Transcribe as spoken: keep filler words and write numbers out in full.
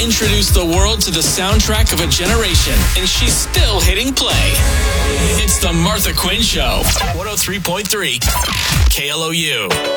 introduced the world to the soundtrack of a generation, and she's still hitting play. It's the Martha Quinn Show. one oh three point three K L O U.